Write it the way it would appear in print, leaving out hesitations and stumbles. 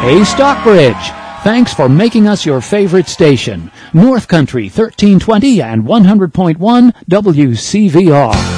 Hey, Stockbridge, thanks for making us your favorite station. North Country 1320 and 100.1 WCVR.